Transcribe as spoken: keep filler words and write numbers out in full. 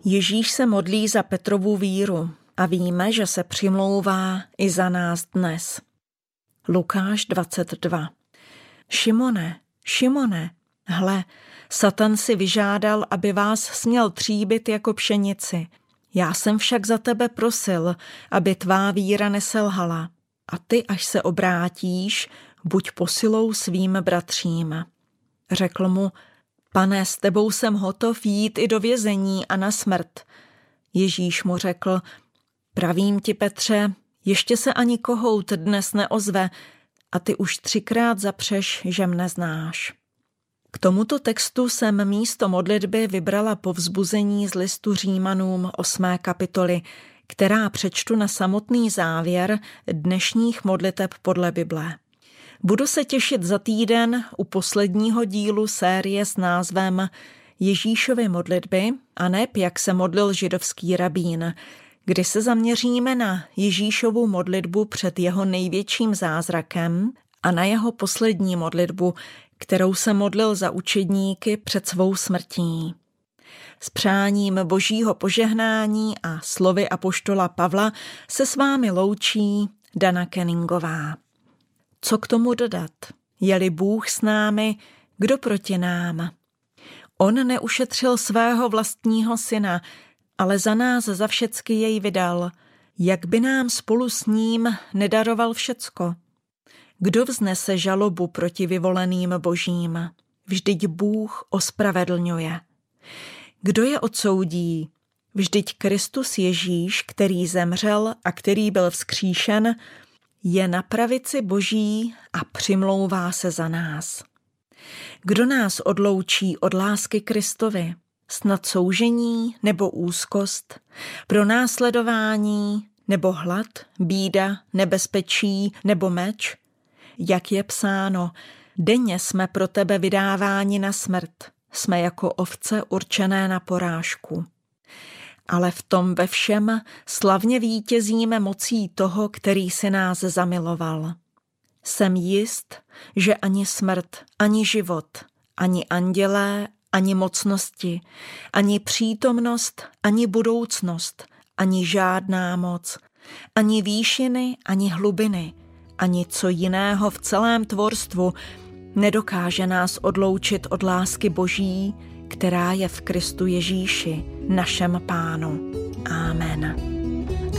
Ježíš se modlí za Petrovu víru a víme, že se přimlouvá i za nás dnes. Lukáš dvacet dva. Šimone, Šimone, hle, Satan si vyžádal, aby vás směl tříbit jako pšenici. Já jsem však za tebe prosil, aby tvá víra neselhala. A ty, až se obrátíš, buď posilou svým bratřím. Řekl mu, Pane, s tebou jsem hotov jít i do vězení a na smrt. Ježíš mu řekl, pravím ti, Petře, ještě se ani kohout dnes neozve a ty už třikrát zapřeš, že mne znáš. K tomuto textu jsem místo modlitby vybrala povzbuzení z listu Římanům osmé kapitoly, která přečtu na samotný závěr dnešních modliteb podle Bible. Budu se těšit za týden u posledního dílu série s názvem Ježíšovy modlitby a neb jak se modlil židovský rabín, kdy se zaměříme na Ježíšovu modlitbu před jeho největším zázrakem a na jeho poslední modlitbu, kterou se modlil za učedníky před svou smrtí. S přáním božího požehnání a slovy apoštola Pavla se s vámi loučí Dana Kenningová. Co k tomu dodat? Je-li Bůh s námi, kdo proti nám? On neušetřil svého vlastního syna, ale za nás za všecky jej vydal. Jak by nám spolu s ním nedaroval všecko? Kdo vznese žalobu proti vyvoleným božím? Vždyť Bůh ospravedlňuje. Kdo je odsoudí? Vždyť Kristus Ježíš, který zemřel a který byl vzkříšen, je na pravici Boží a přimlouvá se za nás. Kdo nás odloučí od lásky Kristovi? Snad soužení nebo úzkost, pronásledování nebo hlad, bída, nebezpečí nebo meč? Jak je psáno, denně jsme pro tebe vydáváni na smrt, jsme jako ovce určené na porážku. Ale v tom ve všem slavně vítězíme mocí toho, který si nás zamiloval. Jsem jist, že ani smrt, ani život, ani andělé, ani mocnosti, ani přítomnost, ani budoucnost, ani žádná moc, ani výšiny, ani hlubiny, ani co jiného v celém tvorstvu nedokáže nás odloučit od lásky Boží, která je v Kristu Ježíši, našem Pánu. Amen.